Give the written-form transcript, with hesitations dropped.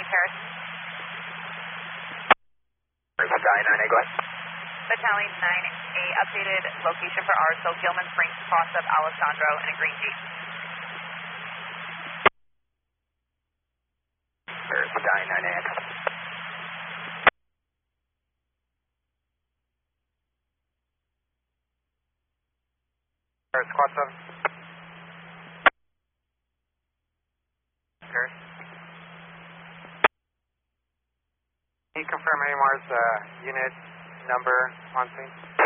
Paris. Battalion 9A, go ahead. Battalion 9A, updated location for ours, so Gilman Springs, cross of Alessandro and a green jeep. Paris, Battalion 9A. Paris, Squad 7. Paris. Can you confirm AMR's unit number on scene?